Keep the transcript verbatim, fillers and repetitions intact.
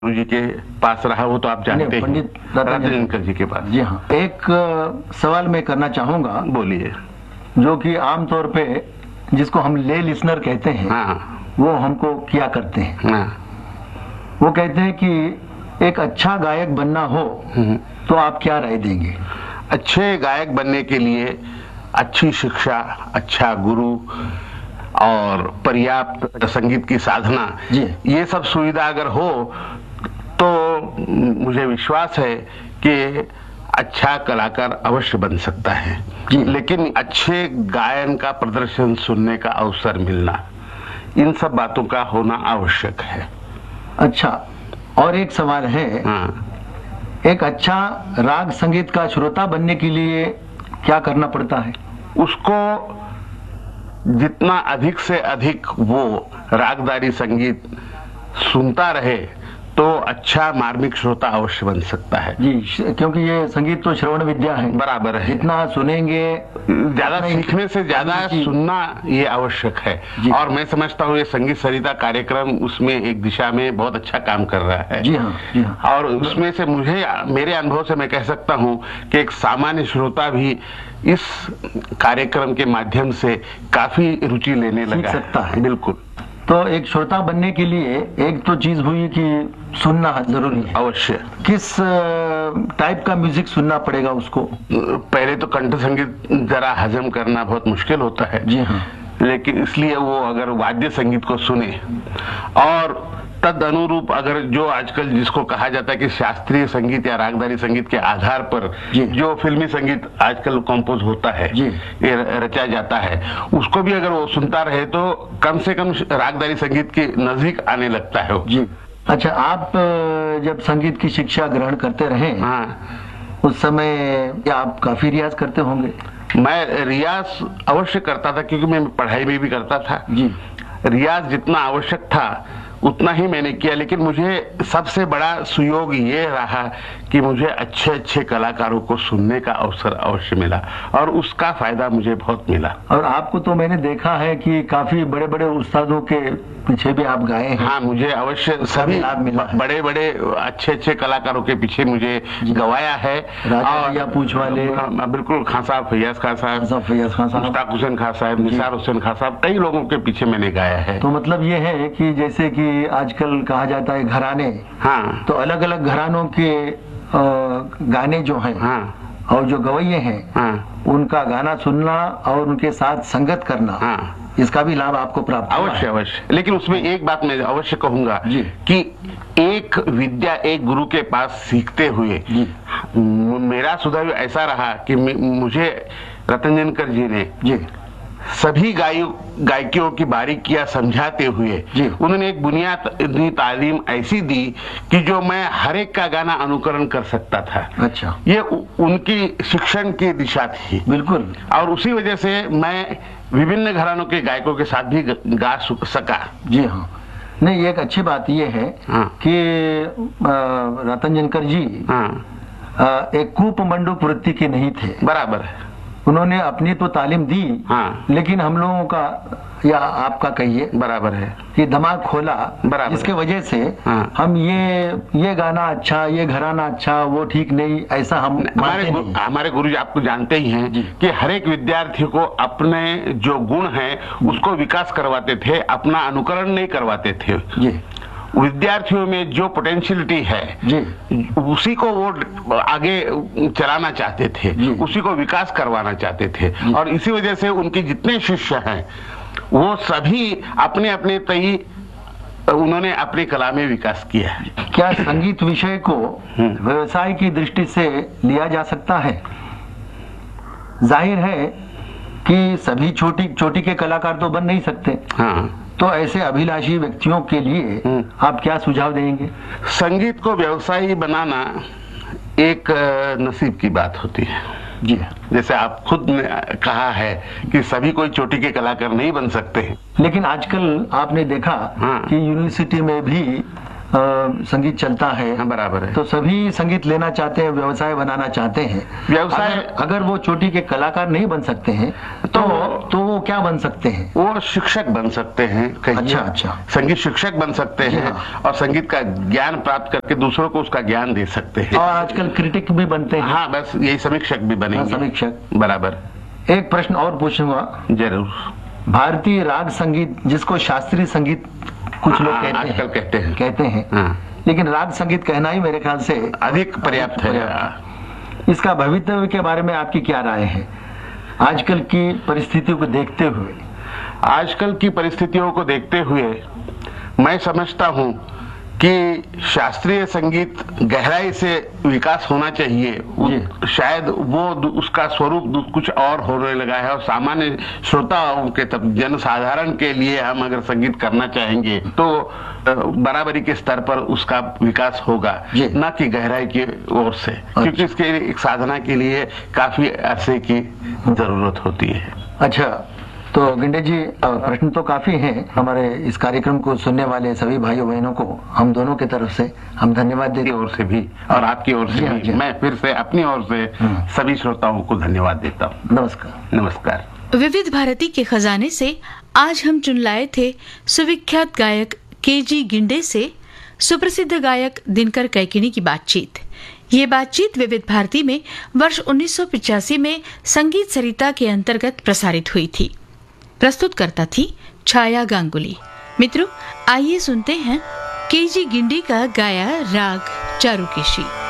जी के पास रहा वो तो आप जानते हैं, पंडित रत्नजनकर जी के पास। जी हाँ, एक सवाल मैं करना चाहूंगा। बोलिए। जो कि आमतौर पे जिसको हम ले लिसनर कहते हैं, हाँ। वो हमको किया करते हैं। हाँ। वो कहते हैं कि एक अच्छा गायक बनना हो तो आप क्या राय देंगे? अच्छे गायक बनने के लिए अच्छी शिक्षा, अच्छा गुरु और पर्याप्त संगीत की साधना, ये सब सुविधा अगर हो तो मुझे विश्वास है कि अच्छा कलाकार अवश्य बन सकता है। लेकिन अच्छे गायन का प्रदर्शन सुनने का अवसर मिलना, इन सब बातों का होना आवश्यक है। अच्छा, और एक सवाल है। हाँ। एक अच्छा राग संगीत का श्रोता बनने के लिए क्या करना पड़ता है? उसको जितना अधिक से अधिक वो रागदारी संगीत सुनता रहे तो अच्छा मार्मिक श्रोता अवश्य बन सकता है। जी, क्योंकि ये संगीत तो श्रवण विद्या है। बराबर है। जितना सुनेंगे, ज्यादा सीखने से ज्यादा सुनना ये आवश्यक है। और मैं समझता हूँ ये संगीत सरिता कार्यक्रम उसमें एक दिशा में बहुत अच्छा काम कर रहा है। जी हाँ, जी हाँ। और उसमें से मुझे, मेरे अनुभव से मैं कह सकता हूँ कि एक सामान्य श्रोता भी इस कार्यक्रम के माध्यम से काफी रुचि लेने लगा सकता है। बिल्कुल। तो एक श्रोता बनने के लिए एक तो चीज हुई कि सुनना जरूरी है। अवश्य। किस टाइप का म्यूजिक सुनना पड़ेगा उसको? पहले तो कंठ संगीत जरा हजम करना बहुत मुश्किल होता है। जी हाँ। लेकिन इसलिए वो अगर वाद्य संगीत को सुने और तद अनुरूप अगर जो आजकल जिसको कहा जाता है कि शास्त्रीय संगीत या रागदारी संगीत के आधार पर जो फिल्मी संगीत आजकल कंपोज होता है, ये रचा जाता है, उसको भी अगर वो सुनता रहे तो कम से कम रागदारी संगीत के नजदीक आने लगता है वो। जी। अच्छा, आप जब संगीत की शिक्षा ग्रहण करते रहे, हाँ, उस समय क्या आप काफी रियाज करते होंगे? मैं रियाज अवश्य करता था क्योंकि मैं पढ़ाई में भी करता था। जी। रियाज जितना आवश्यक था उतना ही मैंने किया, लेकिन मुझे सबसे बड़ा सुयोग ये रहा कि मुझे अच्छे अच्छे कलाकारों को सुनने का अवसर अवश्य मिला और उसका फायदा मुझे बहुत मिला। और आपको तो मैंने देखा है कि काफी बड़े बड़े उस्तादों के पीछे भी आप गाए हैं। हाँ, मुझे अवश्य सभी बड़े बड़े अच्छे अच्छे कलाकारों के पीछे मुझे गवाया है। राजा पूछ वाले, बिल्कुल, खान साहब, फैयाज खान साहब, फैयाज खान साहब, मुश्ताक हुसैन खान साहब, निसार हुसैन खान साहब, कई लोगों के पीछे मैंने गाया है। तो मतलब ये है कि जैसे कि आजकल कहा जाता है घराने, हाँ, तो अलग अलग घरानों के गाने जो हैं, हाँ, और जो गवैये हैं, हाँ, उनका गाना सुनना और उनके साथ संगत करना, हाँ, इसका भी लाभ आपको प्राप्त अवश्य अवश्य। लेकिन उसमें एक बात मैं अवश्य कहूंगा कि एक विद्या एक गुरु के पास सीखते हुए मेरा सुधार ऐसा रहा कि मुझे रत्नजनकर जी ने जी सभी गायक गायकियों की बारीकियां समझाते हुए उन्होंने एक बुनियादी तालीम ऐसी दी कि जो मैं हर एक का गाना अनुकरण कर सकता था। अच्छा, ये उनकी शिक्षण की दिशा थी। बिल्कुल। और उसी वजह से मैं विभिन्न घरानों के गायकों के साथ भी गा सका। जी हाँ। नहीं, एक अच्छी बात ये है हाँ। कि रत्नजनकर जी हाँ। एक कूप मंडूक वृत्ति के नहीं थे। बराबर है। उन्होंने अपनी तो तालीम दी हाँ। लेकिन हम लोगों का या आपका कहिए बराबर है कि दिमाग खोला, जिसके वजह से हाँ। हम ये ये गाना अच्छा, ये घराना अच्छा, वो ठीक नहीं, ऐसा हम हमारे गुरु, हमारे गुरुजी आपको जानते ही हैं कि हर एक विद्यार्थी को अपने जो गुण हैं उसको विकास करवाते थे, अपना अनुकरण नहीं करवाते थे। जी। विद्यार्थियों में जो पोटेंशियलिटी है जी, उसी को वो आगे चलाना चाहते थे, उसी को विकास करवाना चाहते थे। और इसी वजह से उनके जितने शिष्य हैं वो सभी अपने अपने तय उन्होंने अपनी कला में विकास किया है। क्या संगीत विषय को व्यवसाय की दृष्टि से लिया जा सकता है? जाहिर है कि सभी छोटी छोटी के कलाकार तो बन नहीं सकते। हाँ। तो ऐसे अभिलाषी व्यक्तियों के लिए आप क्या सुझाव देंगे? संगीत को व्यवसायी बनाना एक नसीब की बात होती है। जी, जैसे आप खुद ने कहा है कि सभी कोई चोटी के कलाकार नहीं बन सकते हैं। लेकिन आजकल आपने देखा हाँ। कि यूनिवर्सिटी में भी आ, संगीत चलता है। हाँ, बराबर है। तो सभी संगीत लेना चाहते हैं, व्यवसाय बनाना चाहते हैं। व्यवसाय अगर, अगर वो चोटी के कलाकार नहीं बन सकते हैं तो तो वो क्या बन सकते हैं? वो शिक्षक बन सकते हैं कहीं। अच्छा अच्छा। संगीत शिक्षक बन सकते हैं हाँ। और संगीत का ज्ञान प्राप्त करके दूसरों को उसका ज्ञान दे सकते हैं। और आजकल क्रिटिक भी बनते हैं। हाँ, बस यही समीक्षक भी बनेंगे। हाँ, समीक्षक। बराबर। एक प्रश्न और पूछूंगा। जरूर। भारतीय राग संगीत, जिसको शास्त्रीय संगीत कुछ लोग कहते हैं, आजकल कहते हैं कहते हैं हाँ। लेकिन राग संगीत कहना ही मेरे ख्याल से अधिक पर्याप्त है। इसका भविष्य के बारे में आपकी क्या राय है आजकल की परिस्थितियों को देखते हुए? आजकल की परिस्थितियों को देखते हुए मैं समझता हूं कि शास्त्रीय संगीत गहराई से विकास होना चाहिए। उ- शायद वो उसका स्वरूप कुछ और होने लगा है और सामान्य श्रोताओं के तक जनसाधारण के लिए हम अगर संगीत करना चाहेंगे तो अ, बराबरी के स्तर पर उसका विकास होगा, न कि गहराई की ओर से। अच्छा। क्योंकि इसके एक साधना के लिए काफी अरसे की जरूरत होती है। अच्छा, तो गिंडे जी प्रश्न तो काफी हैं। हमारे इस कार्यक्रम को सुनने वाले सभी भाइयों बहनों को हम दोनों की तरफ से हम धन्यवाद देते हैं। ओर से भी और आपकी ओर से भी मैं फिर से अपनी ओर से सभी श्रोताओं को धन्यवाद देता हूँ। नमस्कार। नमस्कार। विविध भारती के खजाने से आज हम चुन लाए थे सुविख्यात गायक के जी गिंडे से सुप्रसिद्ध गायक दिनकर कैकिनी की बातचीत। ये बातचीत विविध भारती में वर्ष उन्नीस सौ पिचासी में संगीत सरिता के अंतर्गत प्रसारित हुई थी। प्रस्तुत करता थी छाया गांगुली। मित्रों, आइए सुनते हैं के जी गिंडे का गाया राग चारुकेशी।